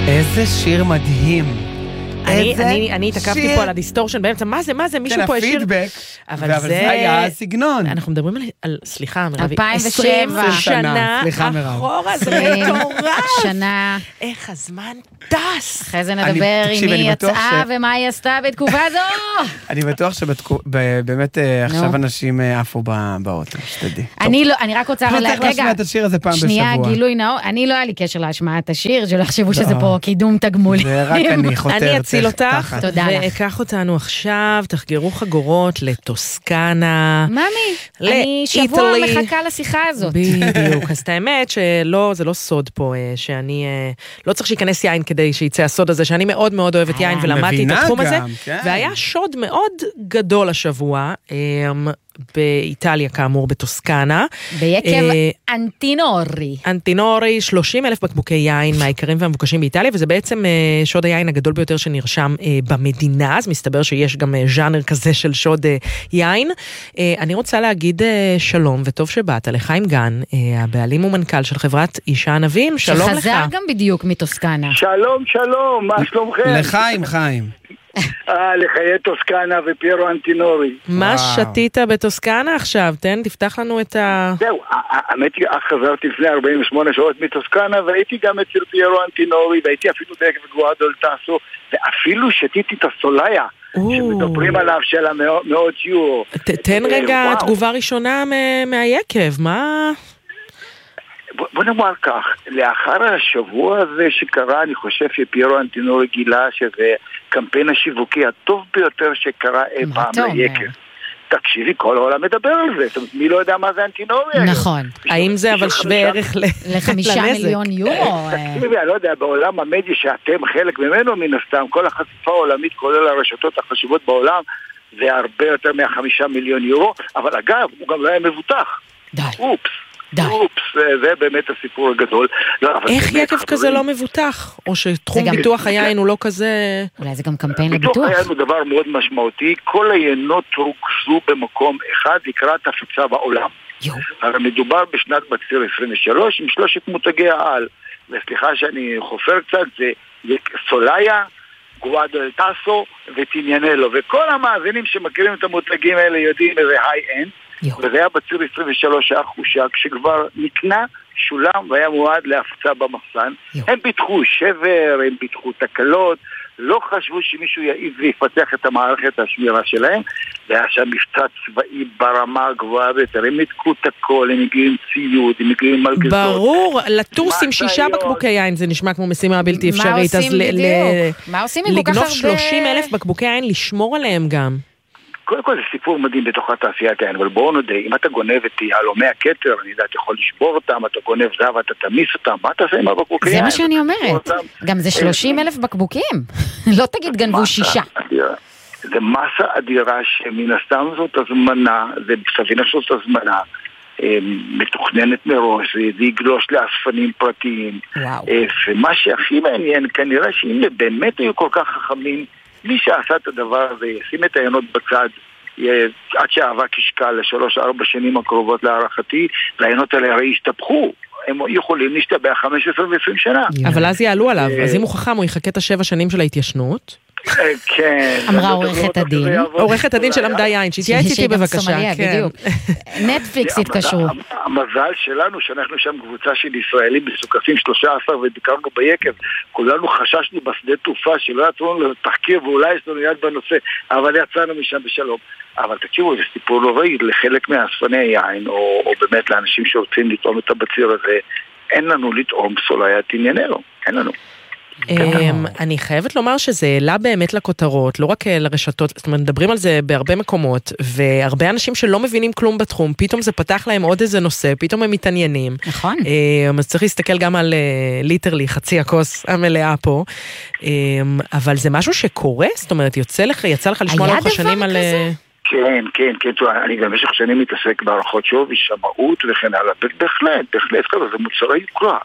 איזה שיר מדהים. אני התעכבתי פה על הדיסטורשן באמצע, מה זה, מישהו פה השיר? כן, הפידבק, אבל זה היה הסגנון. אנחנו מדברים על, סליחה, מרבי, 2007 שנה אחורה, זה מטורף. שנה. איך הזמן טס. אחרי זה נדבר עם מי יצאה ומה היא עשתה בתקופה זו. אני בטוח שבאמת עכשיו אנשים עפו באוטו, שתדעי. אני רק רוצה צריך להשמיע את השיר הזה פעם בשבוע. שנייה, גילוי נאור, אני לא היה לי קשר להשמעת השיר, שלא חחשבו שזה פה קידום תגמולים. זה רק אני חותר. אני אציל אותך, תודה לך. ואקח אותנו עכשיו, תחגרו חגורות לטוסקנה. ממי, אני שבוע מחכה לשיחה הזאת. בדיוק, אז את האמת שזה לא סוד פה, שאני לא צריך שיכנס יין כדי שיצא הסוד הזה, שאני מאוד מאוד אוהבת יין ולמדתי את התחום הזה, והיה שוד מאוד גדול השבוע, באיטליה כאמור בטוסקנה. ביקב אנטינורי. אנטינורי, 30,000 בקבוקי יין מהעיקרים והמבוקשים באיטליה, וזה בעצם שוד היין הגדול ביותר שנרשם במדינה, אז מסתבר שיש גם ז'אנר כזה של שוד יין. אני רוצה להגיד שלום וטוב שבאת לחיים גן, הבעלים ומנכ"ל של חברת אישה ענבים, שלום לך. שחזר גם בדיוק מטוסקנה. שלום, מה שלומכם? לחיים. לחיי טוסקנה ופיירו אנטינורי. מה שתית בטוסקנה עכשיו? תפתח לנו את ה... זהו, האמת היא, חזרתי לפני 48 שעות מטוסקנה, והייתי גם אצל פיירו אנטינורי, והייתי אפילו דרך גואדו אל טאסו, ואפילו שתיתי את הסולאיה, שמדברים עליו של המאות יורו. תן רגע תגובה ראשונה מהיקב, מה... בוא נאמר כך, לאחר השבוע הזה שקרה, אני חושב שפיירו אנטינורי גילה שזה קמפיין השיווקי הטוב ביותר שקרה אי פעם ליקב. תקשיבי, כל העולם מדבר על זה, זאת אומרת, מי לא יודע מה זה אנטינורי? נכון. האם זה אבל שווה ערך ל5 מיליון יורו? תקשיבי, אני לא יודע, בעולם המדיה שאתם חלק ממנו מן הסתם, כל החשיפה העולמית, כולל הרשתות החשובות בעולם, זה הרבה יותר מ5 מיליון יורו, אבל אגב, הוא גם לא היה מבוטח. די. זה באמת הסיפור הגדול. איך יקב כזה לא מבוטח? או שתחום ביטוח היין הוא לא כזה... אולי זה גם קמפיין לביטוח? ביטוח היין הוא דבר מאוד משמעותי, כל היינות רוכזו במקום אחד לקראת הפצה בעולם. הרי מדובר בשנת בציר 23 עם 3 מותגי העל, וסליחה שאני חופר קצת, זה סולאיה, גואדו אל טאסו וטיניאנלו, וכל המאזינים שמכירים את המותגים האלה יודעים איזה היי-אנד, וזה היה בציר 23 חושק שכבר נקנה, שולם והיה מועד להפצה במחסן. הם פיתחו שבר, הם פיתחו תקלות, לא חשבו שמישהו יעיז ויפתח את המערכת השמירה שלהם, והיה שם מבצע צבאי ברמה הגבוהה ביותר, הם נתקו את הכל, הם הגיעים ציוד, הם הגיעים מלגזות. ברור, לטוס עם 6 בקבוקי יין זה נשמע כמו משימה בלתי אפשרית, אז לגנוב 30,000 בקבוקי יין, לשמור עליהם גם. קודם כל זה סיפור מדהים בתוך התעשיית היין, אבל בואו נודה, אם אתה גונב את יהלומי הכתר, אני יודע, אתה יכול לשבור אותם, אתה גונב זהב, אתה תמיס אותם, מה אתה עושה עם הבקבוקי יין? זה מה שאני אומרת, גם זה 30,000 בקבוקים, לא תגיד גנבו 6. זה מסה אדירה שמן הסתם זאת הזמנה, זה סבינה זאת הזמנה, מתוכננת מראש, זה יגלוש לאספנים פרטיים, ומה שהכי מעניין, כנראה שאם באמת היו כל כך חכמים, מי שעשה את הדבר הזה, ישים את העיינות בצד, עד שהאבק ישקל ל3-4 שנים הקרובות להערכתי, והעיינות האלה הרי ישתפכו, הם יכולים להשתבח 15 ו-20 שנה. אבל אז יעלו עליו, אז אם הוא חכם, הוא יחכה את 7 שנים של ההתיישנות. כן. אמרה עורכת הדין. עורכת הדין של עמדה יין, שהתייעץ איתי בבקשה. נטפליקס התקשרו. המזל שלנו שאנחנו שם קבוצה של ישראלים מסוכפים 13 וביקרנו ביקב, כולנו חששנו בשדה תעופה שלא יצאנו לתחקיר ואולי יש לנו יד בנושא, אבל יצאנו משם בשלום. אבל תקשיבו, זה סיפור לא רעיל לחלק מהאספני היין, או באמת לאנשים שרוצים לטעום את הבציר הזה, אין לנו לטעום סולאיה טיניאנלו, אין לנו. אני חייבת לומר שזה העלה באמת לכותרות, לא רק לרשתות, זאת אומרת, מדברים על זה בהרבה מקומות, והרבה אנשים שלא מבינים כלום בתחום, פתאום זה פתח להם עוד איזה נושא, פתאום הם מתעניינים. נכון. אז צריך להסתכל גם על ליטרלי, חצי הכוס המלאה פה, אבל זה משהו שקורה, זאת אומרת, יצא לך לשמוע לאורך השנים על... כן, אני במשך שנים מתעסק בערכות שווי, שמאות וכן הלאה, בהחלט, זה מוצרי יוקרה.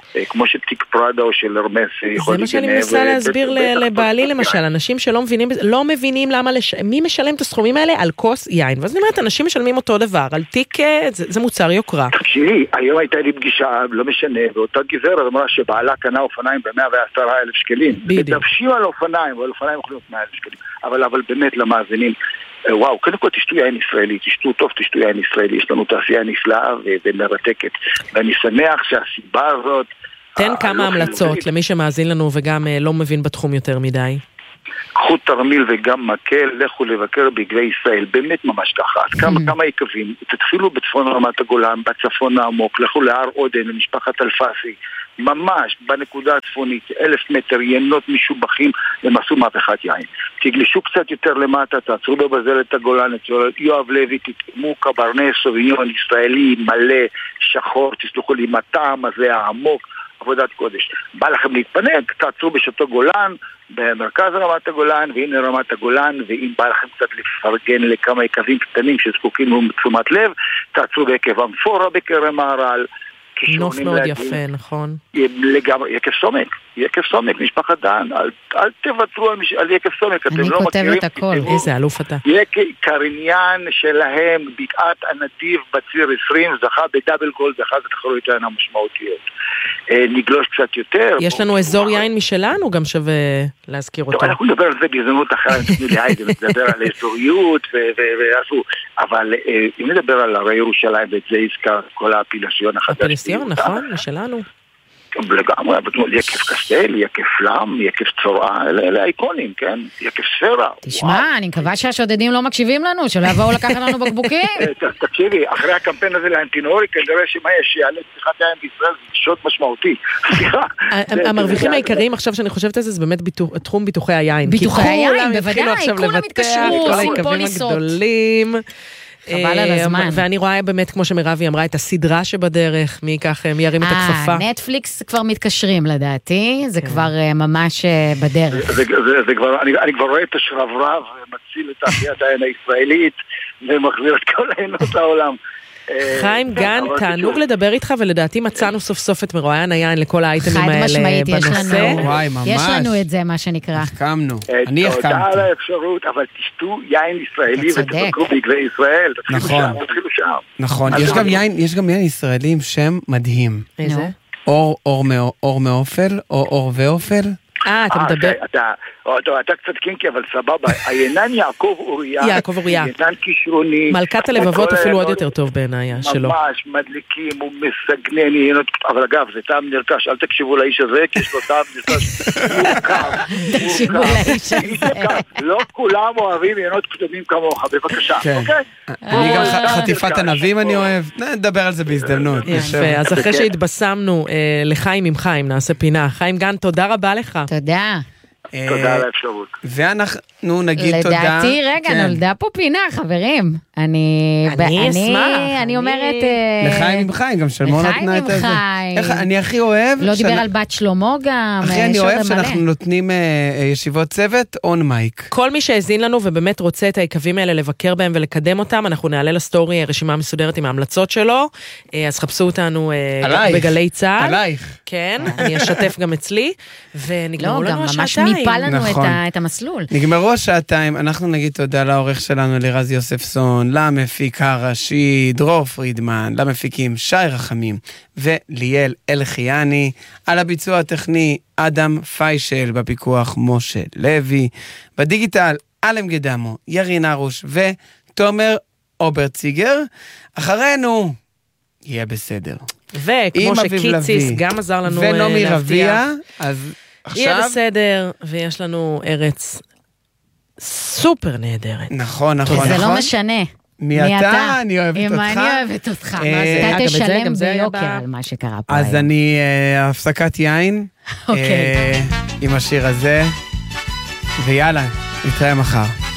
כמו שתיק פראדה או של הרמס יכול זה מה שאני מנסה להסביר לבעלי למשל, אנשים שלא מבינים, לא מבינים למה, מי משלם את הסכומים האלה על כוס יין, ואז אני אומרת, אנשים משלמים אותו דבר, על תיק, זה מוצר יוקרה. תקשיבי, היום הייתה לי פגישה, לא משנה, ואותה גזרת אמרה שבעלה קנה אופניים ב110,000 שקלים. מדבשים על אופניים, ועל אופניים יכולים להיות 100,000 שקלים. אבל באמת למאזינים, וואו, קודם כל תשתו יין ישראלי, תשתו טוב, תשתו יין ישראלי, יש לנו תעשייה נפלאה ומרתקת, ואני שמח שהסיבה הזאת... תן כמה המלצות למי שמאזין לנו וגם לא מבין בתחום יותר מדי. קחו תרמיל וגם מקל, לכו לבקר בגבי ישראל, באמת ממש ככה, אז כמה יקבים, תתחילו בצפון רמת הגולן, בצפון העמוק, לכו להר עודן, למשפחת אלפסי, ממש בנקודה הצפונית, 1,000 מטר, ינות משובחים, הם עשו מהפכת יין. תגלשו קצת יותר למטה, תעצרו בבזלת הגולן, יואב לוי, תתקמו קברני סוביניון ישראלי, מלא, שחור, תסלחו לי, הטעם הזה העמוק, עבודת קודש. בא לכם להתפנק, תעצרו בשתו גולן, במרכז רמת הגולן, והנה רמת הגולן, ואם בא לכם קצת לפרגן לכמה יקבים קטנים שזקוקים לתשומת לב, תעצרו בעקב אמפורה בקרם מהר"ל, נוף מאוד יפה, נכון? לגמרי, יקב סומק, משפחת דן, אל תוותרו על יקב סומק, אתם לא מכירים. אני כותבת הכל. איזה אלוף אתה. קריניאן שלהם, בקעת הנדיב בציר 20, זכה בדאבל גולד, אחת התחרויות היין המשמעותיות. נגלוש קצת יותר. יש לנו אזור יין משלנו, גם שווה להזכיר אותו. אנחנו נדבר על זה גזענות אחרת, נדבר על אזוריות, אבל אם נדבר על הרי ירושלים, ואת זה הזכר כל הפילסיון החדש. הפילסיון, נכון, משלנו. לגמרי, יקף קסטל, יקף פלם, יקף צורעה, אלה האיקונים, כן? יקף ספירה. תשמע, אני מקווה שהשודדים לא מקשיבים לנו, שלא יבואו לקחת לנו בקבוקים. תקשיבי, אחרי הקמפיין הזה לאנטינורי, כנראה שמה יש שיעלה צריכת יין בישראל, זה שוד משמעותי. המרוויחים העיקריים, עכשיו שאני חושבת על זה, זה באמת תחום ביטוחי היין. ביטוחי היין, בוודאי, כולם התקשרו, עושים פוליסות. חבל על הזמן. ואני רואה באמת, כמו שמרבי אמרה, את הסדרה שבדרך, מי ירים את הכפפה. נטפליקס כבר מתקשרים לדעתי, זה כבר ממש בדרך. אני כבר רואה את השרברב, מציל את תעשיית העין הישראלית, ומחזיר את כל העינות לעולם. חיים גן, תענוג לדבר איתך, ולדעתי מצאנו סוף סוף את מרואיין היין לכל האייטמים האלה בנושא. יש לנו את זה, מה שנקרא. החכמנו, אני החכמתי. תודה על האפשרות, אבל תשתו יין ישראלי ותבקרו בגבי ישראל. תתחילו שם. נכון, יש גם יין ישראלי עם שם מדהים. איזה? אור מאופל, או אור ואופל. אתה מדבר... אתה קצת קינקי, אבל סבבה. היינן יעקב אוריה. יינן כישרוני. מלכת הלבבות אפילו עוד יותר טוב בעיניי שלו. ממש מדליקים ומסגנן. אבל אגב, זה טעם נרכש. אל תקשיבו לאיש הזה, כי יש לו טעם נרכש מורכב. תקשיבו לאיש הזה. לא כולם אוהבים יינות קטנים כמוך. בבקשה. אני גם חטיפת ענבים אני אוהב. נדבר על זה בהזדמנות. יפה. אז אחרי שהתבשמנו לחיים עם חיים, נעשה פינה. חיים גן, תודה רבה לך. תודה. תודה על האפשרות. ואנחנו נגיד תודה. לדעתי, רגע, נולדה פה פינה, חברים. אני אומרת... לחיים עם חיים, גם שלמון נתנה את זה. אני הכי אוהב... לא דיבר על בת שלמה גם. הכי אני אוהב שאנחנו נותנים ישיבות צוות און מייק. כל מי שהזין לנו ובאמת רוצה את היקבים האלה לבקר בהם ולקדם אותם, אנחנו נעלה לסטורי רשימה מסודרת עם ההמלצות שלו, אז חפשו אותנו בגלי צהל. עלייך. כן, אני אשתף גם אצלי, ונגמרו לנו השעתיים. מיפה לנו את המסלול. נגמרו השעתיים, אנחנו נגיד תודה לעורך שלנו לירז יוספסון, למפיק הראשי דרור פרידמן, למפיקים שי רחמים וליאל אלחייני, על הביצוע הטכני אדם פיישל, בפיקוח משה לוי, בדיגיטל אלם גדמו, ירין ארוש ותומר אוברציגר. אחרינו יהיה בסדר. וכמו שקיציס גם עזר לנו ונומי רביה, אז יהיה בסדר, ויש לנו ארץ סופר נהדרת. נכון. זה לא משנה. מי אתה? אני אוהבת אותך. אני אוהבת אותך. אתה תשלם ביוקר על מה שקרה פה. אז אני הפסקת יין עם השיר הזה, ויאללה, נתראה מחר.